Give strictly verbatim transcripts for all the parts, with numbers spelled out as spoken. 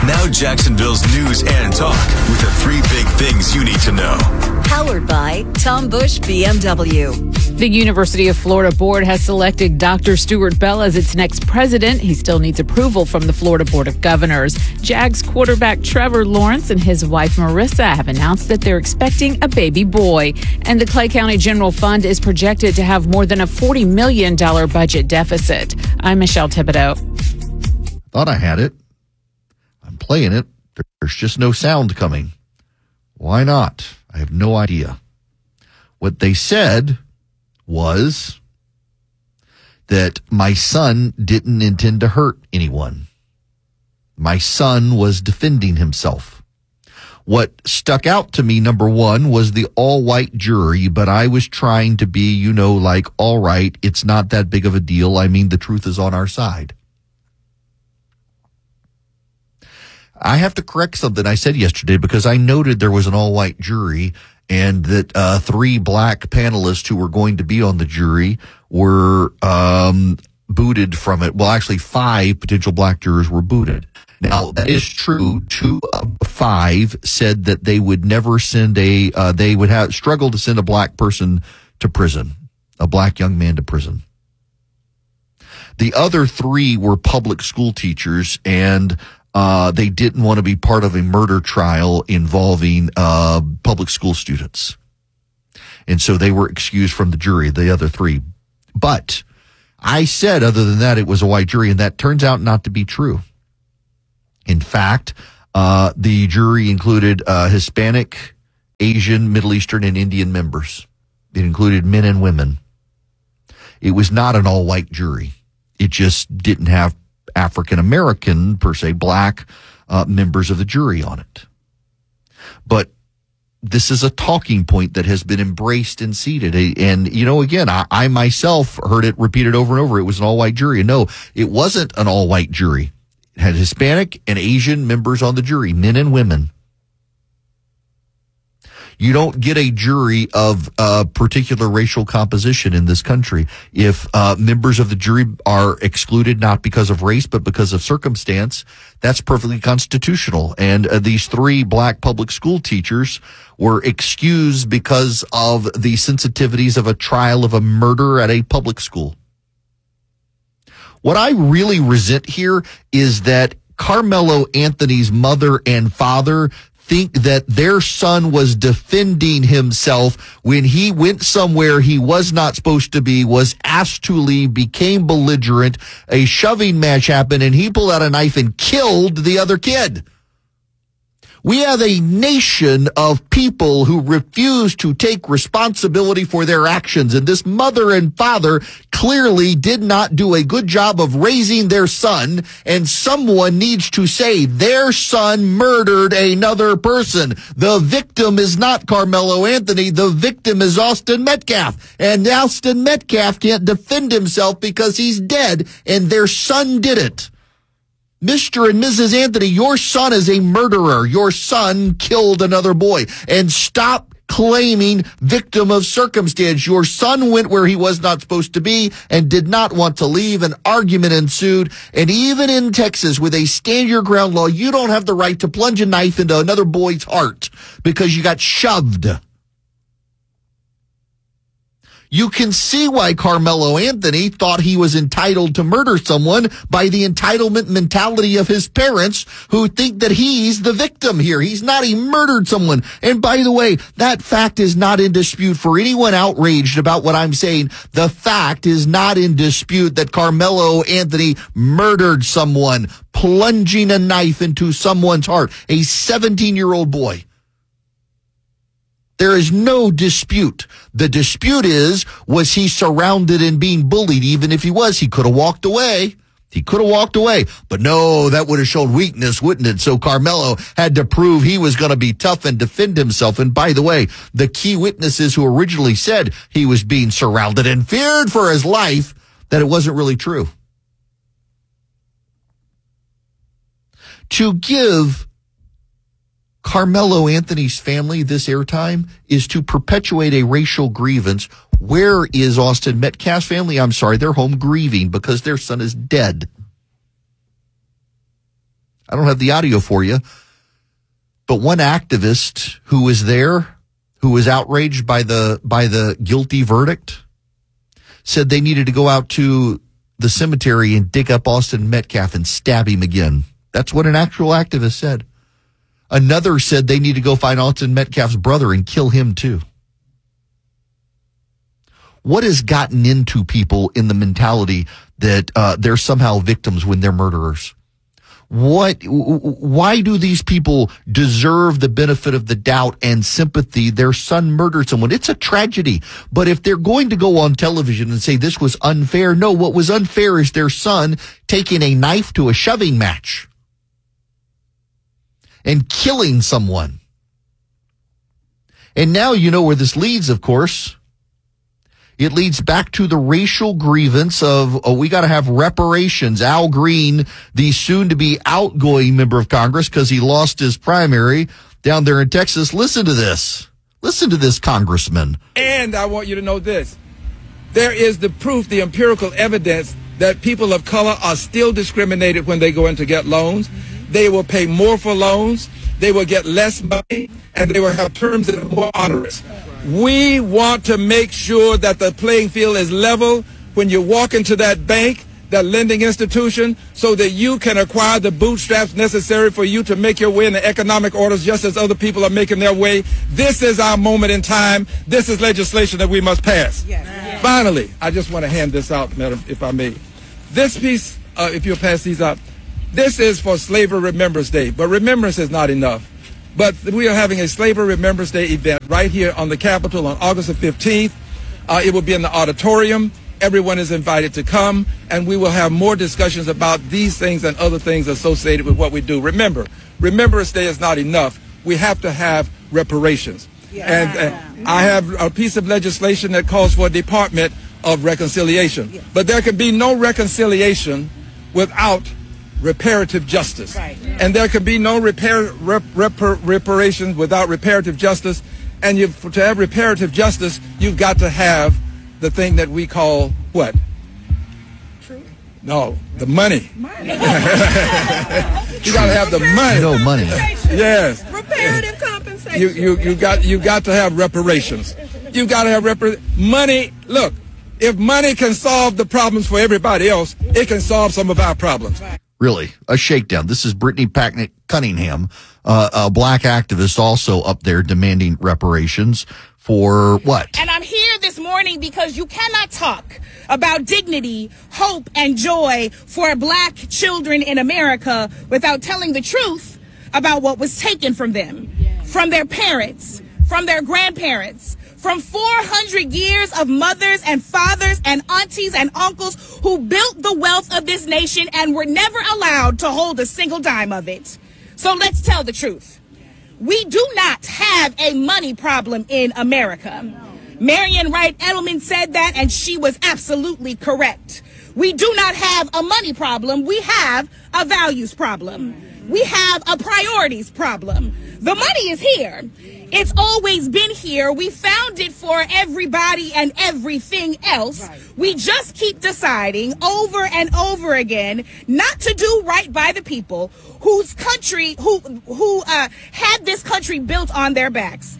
Now Jacksonville's news and talk with the three big things you need to know. Powered by Tom Bush B M W. The University of Florida Board has selected Doctor Stuart Bell as its next president. He still needs approval from the Florida Board of Governors. Jags quarterback Trevor Lawrence and his wife Marissa have announced that they're expecting a baby boy. And the Clay County General Fund is projected to have more than a forty million dollars budget deficit. I'm Michelle Thibodeau. Thought I had it. I'm playing it. There's just no sound coming. Why not? I have no idea. What they said was that my son didn't intend to hurt anyone. My son was defending himself. What stuck out to me, number one, was the all-white jury, but I was trying to be, you know, like, all right, it's not that big of a deal. I mean, the truth is on our side. I have to correct something I said yesterday because I noted there was an all-white jury and that uh, three black panelists who were going to be on the jury were um, booted from it. Well, actually, five potential black jurors were booted. Now, that is true. Two of the five said that they would never send a, uh, they would have struggle to send a black person to prison, a black young man to prison. The other three were public school teachers, and Uh, they didn't want to be part of a murder trial involving uh, public school students. And so they were excused from the jury, the other three. But I said, other than that, it was a white jury, and that turns out not to be true. In fact, uh, the jury included uh, Hispanic, Asian, Middle Eastern, and Indian members. It included men and women. It was not an all-white jury. It just didn't have African-American, per se, black uh, members of the jury on it. But this is a talking point that has been embraced and seated. And, you know, again, I, I myself heard it repeated over and over. It was an all-white jury. And no, it wasn't an all-white jury. It had Hispanic and Asian members on the jury, men and women. You don't get a jury of a particular racial composition in this country. If uh, members of the jury are excluded not because of race but because of circumstance, that's perfectly constitutional. And uh, these three black public school teachers were excused because of the sensitivities of a trial of a murder at a public school. What I really resent here is that Carmelo Anthony's mother and father think that their son was defending himself when he went somewhere he was not supposed to be, was asked to leave, became belligerent, a shoving match happened, and he pulled out a knife and killed the other kid. We have a nation of people who refuse to take responsibility for their actions, and this mother and father clearly did not do a good job of raising their son, and someone needs to say their son murdered another person. The victim is not Carmelo Anthony. The victim is Austin Metcalf, and Austin Metcalf can't defend himself because he's dead, and their son did it. Mister and Missus Anthony, your son is a murderer. Your son killed another boy. And stop claiming victim of circumstance. Your son went where he was not supposed to be and did not want to leave. An argument ensued. And even in Texas, with a stand your ground law, you don't have the right to plunge a knife into another boy's heart because you got shoved. You can see why Carmelo Anthony thought he was entitled to murder someone by the entitlement mentality of his parents who think that he's the victim here. He's not. He murdered someone. And by the way, that fact is not in dispute. For anyone outraged about what I'm saying, the fact is not in dispute that Carmelo Anthony murdered someone, plunging a knife into someone's heart, a seventeen-year-old boy. There is no dispute. The dispute is, was he surrounded and being bullied? Even if he was, he could have walked away. He could have walked away. But no, that would have shown weakness, wouldn't it? So Carmelo had to prove he was going to be tough and defend himself. And by the way, the key witnesses who originally said he was being surrounded and feared for his life, that it wasn't really true. To give Carmelo Anthony's family this airtime is to perpetuate a racial grievance. Where is Austin Metcalf's family? I'm sorry, they're home grieving because their son is dead. I don't have the audio for you, but one activist who was there, who was outraged by the by the guilty verdict, said they needed to go out to the cemetery and dig up Austin Metcalf and stab him again. That's what an actual activist said. Another said they need to go find Austin Metcalf's brother and kill him too. What has gotten into people in the mentality that uh, they're somehow victims when they're murderers? What? Why do these people deserve the benefit of the doubt and sympathy? Their son murdered someone. It's a tragedy. But if they're going to go on television and say this was unfair, no, what was unfair is their son taking a knife to a shoving match and killing someone. And now you know where this leads, of course. It leads back to the racial grievance of, oh, we got to have reparations. Al Green, the soon-to-be outgoing member of Congress, because he lost his primary down there in Texas. Listen to this. Listen to this, Congressman. And I want you to know this. There is the proof, the empirical evidence that people of color are still discriminated when they go in to get loans. They will pay more for loans. They will get less money, and they will have terms that are more onerous. We want to make sure that the playing field is level when you walk into that bank, that lending institution, so that you can acquire the bootstraps necessary for you to make your way in the economic orders just as other people are making their way. This is our moment in time. This is legislation that we must pass. Yes. Yes. Finally, I just want to hand this out, Madam, if I may. This piece, uh, if you'll pass these out, this is for Slavery Remembrance Day, but remembrance is not enough. But we are having a Slavery Remembrance Day event right here on the Capitol on August the fifteenth. Uh, it will be in the auditorium. Everyone is invited to come, and we will have more discussions about these things and other things associated with what we do. Remember, Remembrance Day is not enough. We have to have reparations. Yeah. And uh, I have a piece of legislation that calls for a Department of Reconciliation. Yeah. But there can be no reconciliation without reparative justice. Right. And there can be no repair, rep, rep, reparations without reparative justice. And you, to have reparative justice, you've got to have the thing that we call what? Truth? No, the money. Money. You got to have the money. No money. Yes. Reparative compensation. You you you got you got to have reparations. You got to have repar- money. Look, if money can solve the problems for everybody else, it can solve some of our problems. Really, a shakedown. This is Brittany Packnett Cunningham, uh, a black activist, also up there demanding reparations for what? And I'm here this morning because you cannot talk about dignity, hope, and joy for black children in America without telling the truth about what was taken from them, from their parents, from their grandparents, from four hundred years of mothers and fathers and aunties and uncles who built the wealth of this nation and were never allowed to hold a single dime of it. So let's tell the truth. We do not have a money problem in America. Marian Wright Edelman said that, and she was absolutely correct. We do not have a money problem. We have a values problem. We have a priorities problem. The money is here. It's always been here. We found it for everybody and everything else. We just keep deciding over and over again not to do right by the people whose country, who who uh, had this country built on their backs.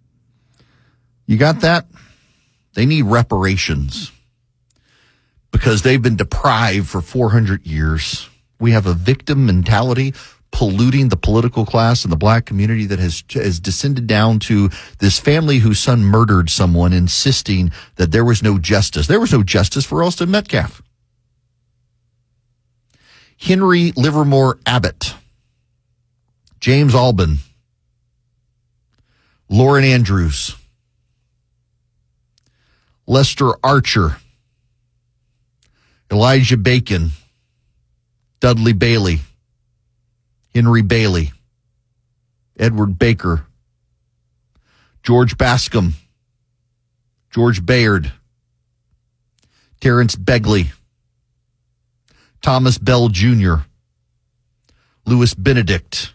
You got that? They need reparations because they've been deprived for four hundred years. We have a victim mentality polluting the political class and the black community that has, has descended down to this family whose son murdered someone, insisting that there was no justice. There was no justice for Austin Metcalf. Henry Livermore Abbott, James Albin, Lauren Andrews, Lester Archer, Elijah Bacon, Dudley Bailey, Henry Bailey, Edward Baker, George Bascom, George Bayard, Terrence Begley, Thomas Bell Junior, Louis Benedict,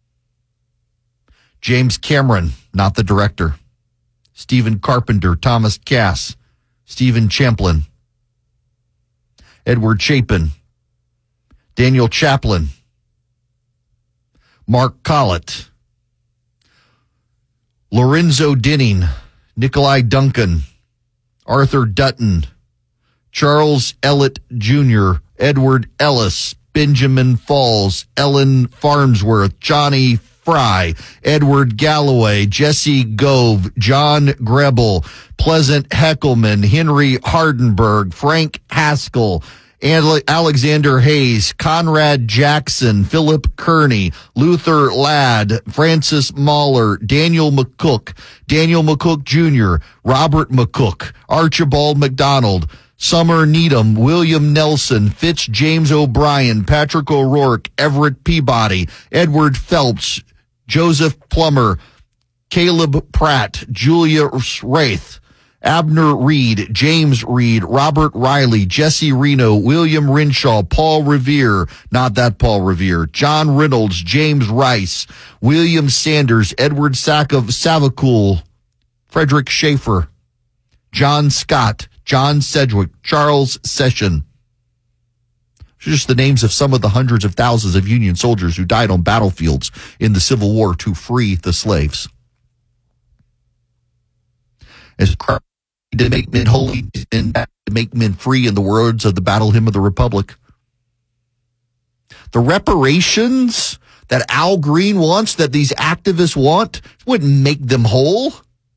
James Cameron, not the director, Stephen Carpenter, Thomas Cass, Stephen Champlin, Edward Chapin, Daniel Chaplin, Mark Collett, Lorenzo Denning, Nikolai Duncan, Arthur Dutton, Charles Ellett Junior, Edward Ellis, Benjamin Falls, Ellen Farnsworth, Johnny Fry, Edward Galloway, Jesse Gove, John Grebel, Pleasant Heckelman, Henry Hardenberg, Frank Haskell, Alexander Hayes, Conrad Jackson, Philip Kearney, Luther Ladd, Francis Mahler, Daniel McCook, Daniel McCook Junior, Robert McCook, Archibald McDonald, Summer Needham, William Nelson, Fitz James O'Brien, Patrick O'Rourke, Everett Peabody, Edward Phelps, Joseph Plummer, Caleb Pratt, Julia Wraith, Abner Reed, James Reed, Robert Riley, Jesse Reno, William Renshaw, Paul Revere, not that Paul Revere, John Reynolds, James Rice, William Sanders, Edward Sackov Savakul, Frederick Schaefer, John Scott, John Sedgwick, Charles Session. Just the names of some of the hundreds of thousands of Union soldiers who died on battlefields in the Civil War to free the slaves. As Christ to make men holy and to make men free, in the words of the Battle Hymn of the Republic. The reparations that Al Green wants, that these activists want, wouldn't make them whole.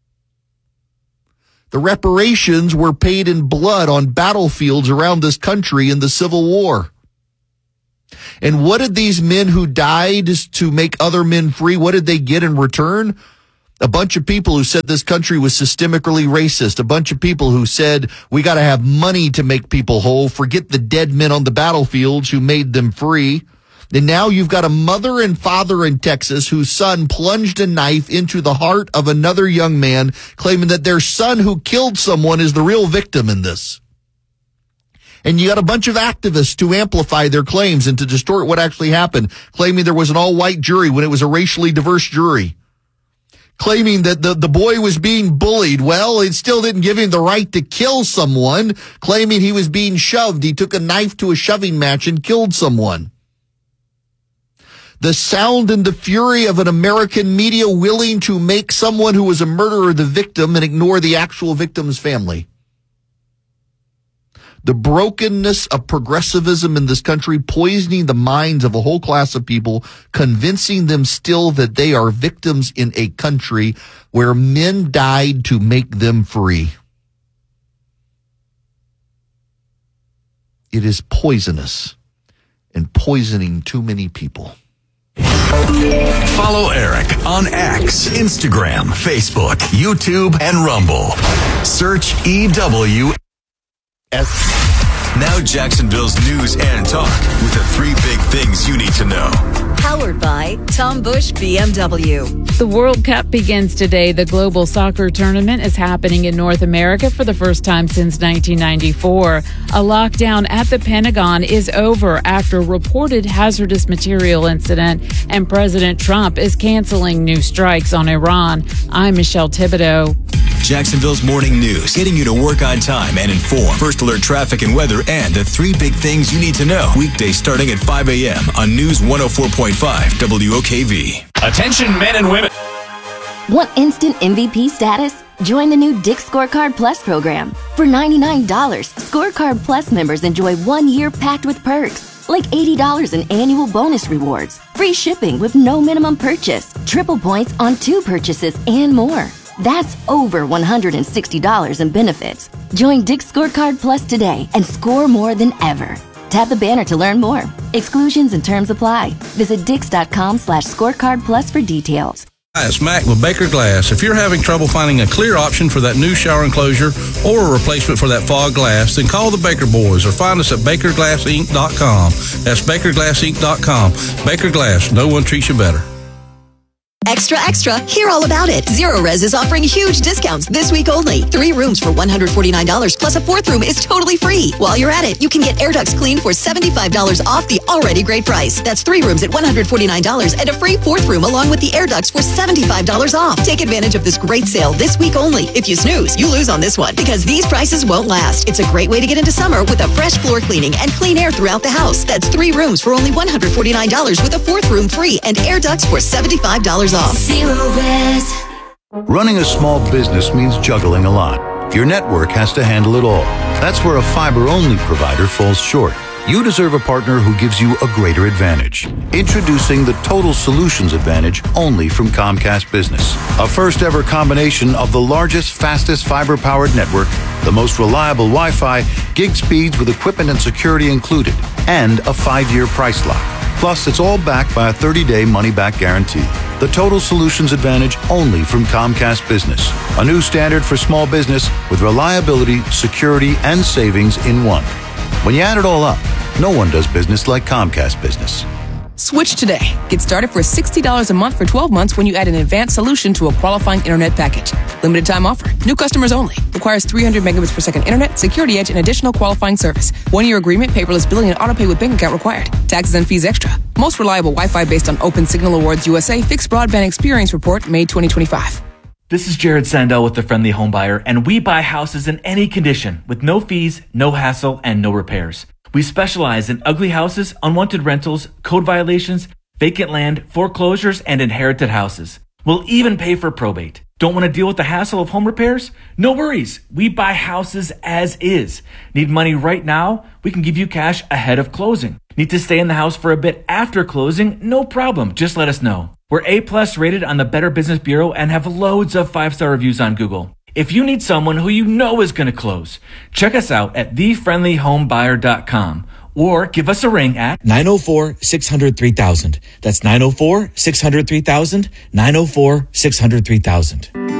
The reparations were paid in blood on battlefields around this country in the Civil War. And what did these men who died to make other men free, what did they get in return? A bunch of people who said this country was systemically racist. A bunch of people who said we got to have money to make people whole. Forget the dead men on the battlefields who made them free. And now you've got a mother and father in Texas whose son plunged a knife into the heart of another young man, claiming that their son who killed someone is the real victim in this. And you got a bunch of activists to amplify their claims and to distort what actually happened, claiming there was an all-white jury when it was a racially diverse jury. Claiming that the, the boy was being bullied. Well, it still didn't give him the right to kill someone. Claiming he was being shoved. He took a knife to a shoving match and killed someone. The sound and the fury of an American media willing to make someone who was a murderer the victim and ignore the actual victim's family. The brokenness of progressivism in this country, poisoning the minds of a whole class of people, convincing them still that they are victims in a country where men died to make them free. It is poisonous and poisoning too many people. Follow Eric on X, Instagram, Facebook, YouTube, and Rumble. Search E W S. Now Jacksonville's news and talk with the three big things you need to know. Powered by Tom Bush B M W. The World Cup begins today. The global soccer tournament is happening in North America for the first time since nineteen ninety-four. A lockdown at the Pentagon is over after a reported hazardous material incident, and President Trump is canceling new strikes on Iran. I'm Michelle Thibodeau. Jacksonville's morning news, getting you to work on time and informed. First alert traffic and weather, and the three big things you need to know. Weekdays starting at five a.m. on News one oh four point five W O K V. Attention men and women. Want instant M V P status? Join the new Dick's Scorecard Plus program. For ninety-nine dollars, Scorecard Plus members enjoy one year packed with perks, like eighty dollars in annual bonus rewards, free shipping with no minimum purchase, triple points on two purchases, and more. That's over one hundred sixty dollars in benefits. Join Dick's Scorecard Plus today and score more than ever. Tap the banner to learn more. Exclusions and terms apply. Visit dix.com slash scorecard plus for details. Hi, it's Mac with Baker Glass. If you're having trouble finding a clear option for that new shower enclosure or a replacement for that fog glass, then call the Baker Boys or find us at baker glass inc dot com. That's baker glass inc dot com. Baker Glass, no one treats you better. Extra, extra, hear all about it. Zero Res is offering huge discounts this week only. Three rooms for one hundred forty-nine dollars plus a fourth room is totally free. While you're at it, you can get air ducts cleaned for seventy-five dollars off the already great price. That's three rooms at one hundred forty-nine dollars and a free fourth room along with the air ducts for seventy-five dollars off. Take advantage of this great sale this week only. If you snooze, you lose on this one because these prices won't last. It's a great way to get into summer with a fresh floor cleaning and clean air throughout the house. That's three rooms for only one hundred forty-nine dollars with a fourth room free and air ducts for seventy-five dollars off. Zero Res. Running a small business means juggling a lot. Your network has to handle it all. That's where a fiber-only provider falls short. You deserve a partner who gives you a greater advantage. Introducing the Total Solutions Advantage only from Comcast Business. A first-ever combination of the largest, fastest fiber-powered network, the most reliable Wi-Fi, gig speeds with equipment and security included, and a five-year price lock. Plus, it's all backed by a thirty-day money-back guarantee. The Total Solutions Advantage only from Comcast Business. A new standard for small business with reliability, security, and savings in one. When you add it all up, no one does business like Comcast Business. Switch today. Get started for sixty dollars a month for twelve months when you add an advanced solution to a qualifying internet package. Limited time offer. New customers only. Requires three hundred megabits per second internet, security edge, and additional qualifying service. One-year agreement, paperless billing, and autopay with bank account required. Taxes and fees extra. Most reliable Wi-Fi based on Open Signal Awards U S A Fixed Broadband Experience Report, May twenty twenty-five. This is Jared Sandell with The Friendly Home Buyer, and we buy houses in any condition with no fees, no hassle, and no repairs. We specialize in ugly houses, unwanted rentals, code violations, vacant land, foreclosures, and inherited houses. We'll even pay for probate. Don't want to deal with the hassle of home repairs? No worries. We buy houses as is. Need money right now? We can give you cash ahead of closing. Need to stay in the house for a bit after closing? No problem. Just let us know. We're A-plus rated on the Better Business Bureau and have loads of five-star reviews on Google. If you need someone who you know is going to close, check us out at the friendly home buyer dot com or give us a ring at nine oh four, six hundred, three thousand. That's nine oh four, six hundred, three thousand, nine oh four, six hundred, three thousand.